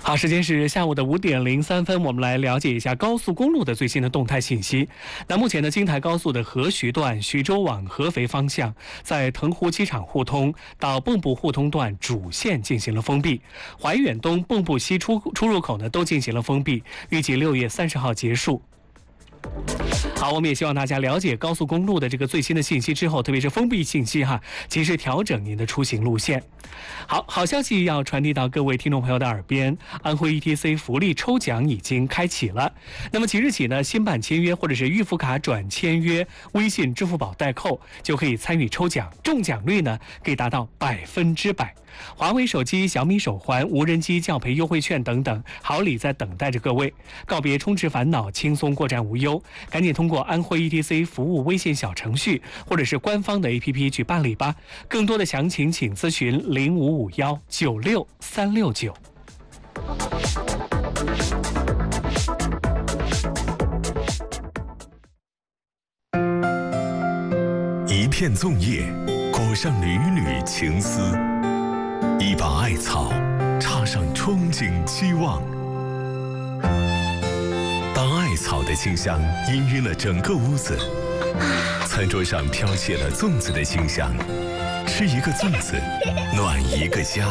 好，时间是下午的5:03，我们来了解一下高速公路的最新的动态信息。那目前呢，京台高速的合徐段徐州往合肥方向，在腾湖机场互通到蚌埠互通段主线进行了封闭，怀远东、蚌埠西出入口呢都进行了封闭，预计6月30号结束。好，我们也希望大家了解高速公路的这个最新的信息之后，特别是封闭信息及时调整您的出行路线。好消息要传递到各位听众朋友的耳边，安徽 ETC 福利抽奖已经开启了。那么即日起呢，新办签约或者是预付卡转签约，微信、支付宝代扣就可以参与抽奖，中奖率呢可以达到100%。华为手机、小米手环、无人机教培优惠券等等好礼在等待着各位，告别充值烦恼，轻松过站无忧。赶紧通过安徽 ETC 服务微信小程序或者是官方的 APP 去办理吧。更多的详情请咨询0551966369。 一片粽叶裹上缕缕情丝，一把艾草插上憧憬期望。当艾草的清香氤氲了整个屋子，餐桌上飘起了粽子的清香，吃一个粽子，暖一个家。